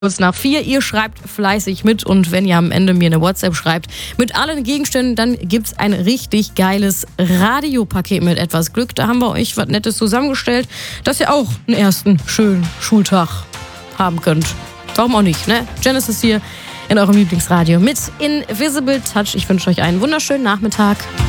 kurz nach 4. Ihr schreibt fleißig mit und wenn ihr am Ende mir eine WhatsApp schreibt mit allen Gegenständen, dann gibt's ein richtig geiles Radiopaket mit etwas Glück. Da haben wir euch was Nettes zusammengestellt, dass ihr auch einen ersten schönen Schultag haben könnt. Warum auch nicht, ne? Genesis hier in eurem Lieblingsradio mit Invisible Touch. Ich wünsche euch einen wunderschönen Nachmittag.